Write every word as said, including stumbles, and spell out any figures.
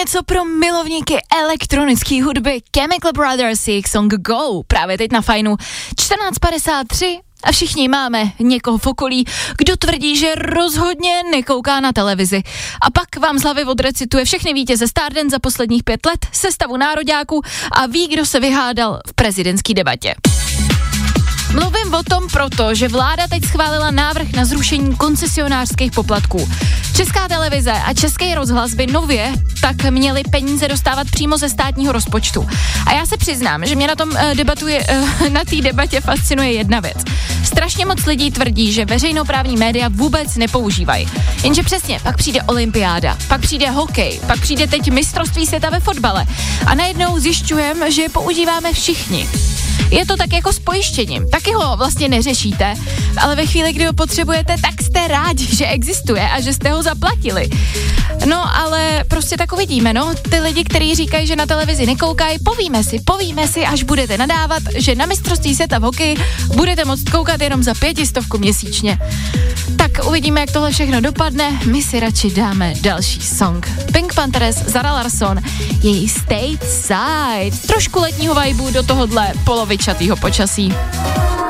něco pro milovníky elektronické hudby. Chemical Brothers, jejich song Go, právě teď na Fajnu. čtrnáct padesát tři a všichni máme někoho v okolí, kdo tvrdí, že rozhodně nekouká na televizi. A pak vám z hlavy odrecituje všechny vítěze Stardance za posledních pět let, sestavu nároďáků a ví, kdo se vyhádal v prezidentské debatě. Mluvím o tom proto, že vláda teď schválila návrh na zrušení koncesionářských poplatků. Česká televize a Český rozhlas by nově tak měli peníze dostávat přímo ze státního rozpočtu. A já se přiznám, že mě na tom uh, debatuje, uh, na té debatě fascinuje jedna věc. Strašně moc lidí tvrdí, že veřejnoprávní média vůbec nepoužívají. Jenže přesně, pak přijde olympiáda, pak přijde hokej, pak přijde teď mistrovství světa ve fotbale. A najednou zjišťujeme, že je používáme všichni. Je to tak jako s pojištěním. Taky ho vlastně neřešíte, ale ve chvíli, kdy ho potřebujete, tak jste rádi, že existuje a že jste ho zaplatili. No, ale prostě tak uvidíme, no. Ty lidi, kteří říkají, že na televizi nekoukají, povíme si, povíme si, až budete nadávat, že na mistrovství světa v hokeji budete moct koukat jenom za pětistovku měsíčně. Tak uvidíme, jak tohle všechno dopadne. My si radši dáme další song. Pink Panthers, Zara Larsson, její Stateside. Trošku letního vibu do tohodle polovičatýho počasí.